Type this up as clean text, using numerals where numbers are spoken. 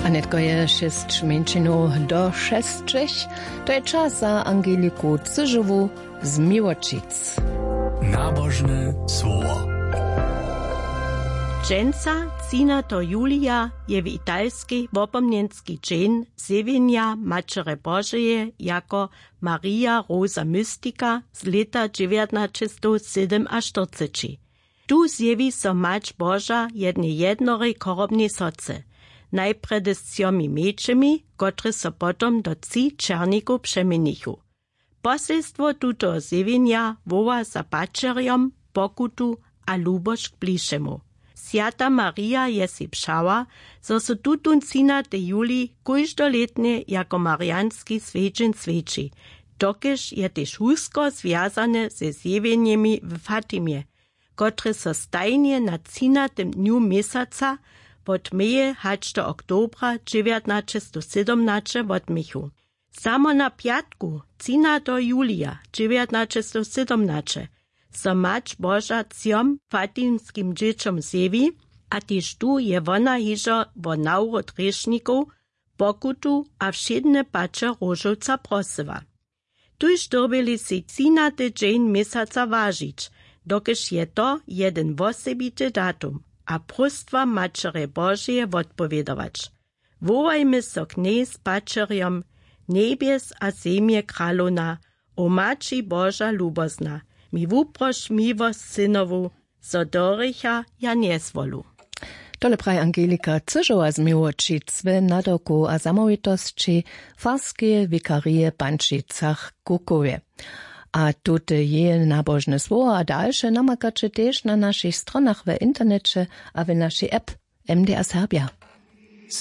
Anetko je 6 minut do 6. To je czas za Angeliku Cyżowu z Miłočic. Nabożne słowo. Dżęca 13. Julija je w italski wopomnienski dzień zjawienia Maćere Bożeje jako Maria Rosa Mystika z lata 1947. Tu zjawi so Mać Boża jednorej korobnej soce, najpierw z 3 mečemi, które so potom do 3 černików przemienichu. Poselstwo tuto zjawienia woła za pačerjom, pokutu a luboš k bližšemu. Sjata Maria je si pšała, zo so tutun 13. juli kóždoletnie jako marianski svedžen sveči, dokež je tež husko związane ze zjawieniami w Fatimie, które so stajnie na 13. dniu mesaca od meje hač do oktobra 1917 odmichu. Samo na piatku 13. julija 1917 so Mać Boža 3 fatimskim dzieciom zjewi, a tyž tu je ona hižo vo naurod rešnikov, pokutu a všedne pače Rožovca prosywa. Tuž dobili si 13. dzień mesaca ważyć, dokež je to jeden wosebity datum, a próstwa Maćere Božeje odpowiedować. Wołajmy so k nej z pačerjom, niebies a zemje kralona, o Maći Boža lubozna, mi wuproś miłość synowu, so dorycha ja niezwolu. Tole praje Angelika Cyżowa z Miłočic w nadoku a zamovitosti farskie wikarije Pančicach Kukowie. A tute je nabożne słowa a dalsze namakacie też na naszych stronach w internecie a w naszej app MDR Serbia.